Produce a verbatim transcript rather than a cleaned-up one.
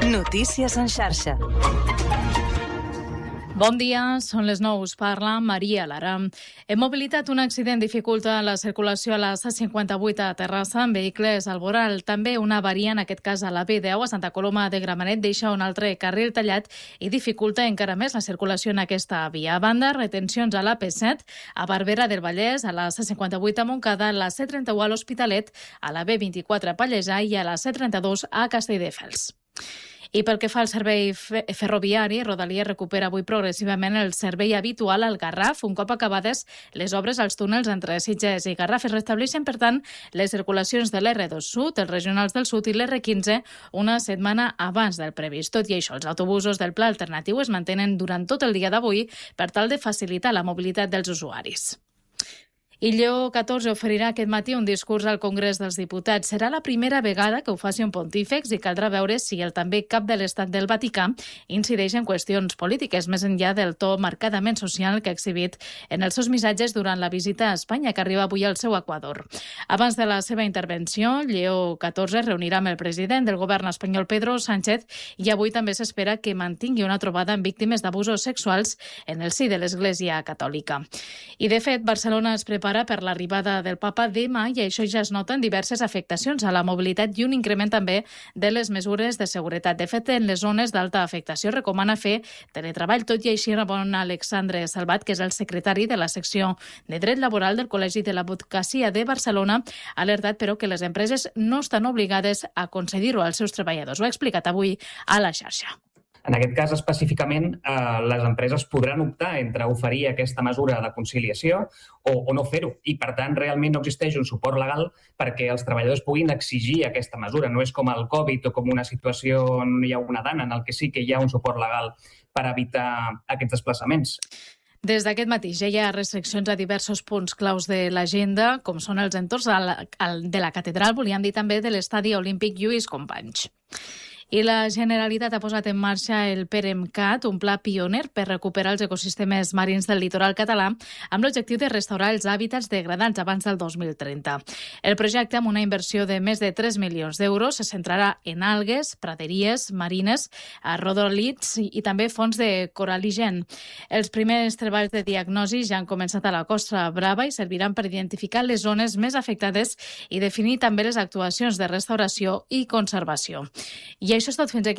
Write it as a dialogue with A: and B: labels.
A: Notícies en xarxa.
B: Bon dia, són les nou, us parla Maria Lara. En mobilitat, un accident dificulta la circulació a la C cinquanta-vuit a Terrassa amb vehicles al voral. També una avaria, en aquest cas a la B deu, a Santa Coloma de Gramenet, deixa un altre carril tallat i dificulta encara més la circulació en aquesta via. A banda, retencions a l'A P set, a Barberà del Vallès, a la C cinquanta-vuit a Montcada, a la C trenta-u a l'Hospitalet, a la B vint-i-quatre a Pallejà i a la C trenta-dos a Castelldefels. I pel que fa al servei ferroviari, Rodalies recupera avui progressivament el servei habitual al Garraf. Un cop acabades les obres als túnels entre Sitges i Garraf, es restableixen, per tant, les circulacions de l'R dos Sud, els regionals del Sud i l'R quinze una setmana abans del previst. Tot i això, els autobusos del pla alternatiu es mantenen durant tot el dia d'avui per tal de facilitar la mobilitat dels usuaris. I Lleó catorze oferirà aquest matí un discurs al Congrés dels Diputats. Serà la primera vegada que ho faci un pontífex i caldrà veure si el també cap de l'Estat del Vaticà incideix en qüestions polítiques, més enllà del to marcadament social que ha exhibit en els seus missatges durant la visita a Espanya, que arriba avui al seu Equador. Abans de la seva intervenció, Lleó catorze es reunirà amb el president del govern espanyol, Pedro Sánchez, i avui també s'espera que mantingui una trobada amb víctimes d'abusos sexuals en el si de l'Església Catòlica. I, de fet, Barcelona es prepara per l'arribada del papa demà i això ja es nota en diverses afectacions a la mobilitat i un increment també de les mesures de seguretat. De fet, en les zones d'alta afectació recomana fer teletreball. Tot i així, rebon Alexandre Salvat, que és el secretari de la secció de dret laboral del Col·legi de l'Advocacia de Barcelona, ha alertat, però, que les empreses no estan obligades a concedir-ho als seus treballadors. Ho ha explicat avui a la xarxa.
C: En aquest cas, específicament, eh, les empreses podran optar entre oferir aquesta mesura de conciliació o, o no fer-ho. I, per tant, realment no existeix un suport legal perquè els treballadors puguin exigir aquesta mesura. No és com el Covid o com una situació on hi ha una dana, en el que sí que hi ha un suport legal per evitar aquests desplaçaments.
B: Des d'aquest matí ja hi ha restriccions a diversos punts claus de l'agenda, com són els entorns de la catedral, volíem dir també de l'estadi olímpic Lluís Companys. I la Generalitat ha posat en marxa el PEREMCAT, un pla pioner per recuperar els ecosistemes marins del litoral català, amb l'objectiu de restaurar els hàbitats degradats abans del dos mil trenta. El projecte, amb una inversió de més de tres milions d'euros, se centrarà en algues, praderies marines, rodolits i, i també fons de coraligen. Els primers treballs de diagnosi ja han començat a la Costa Brava i serviran per identificar les zones més afectades i definir també les actuacions de restauració i conservació. I això és tot, fins aquí.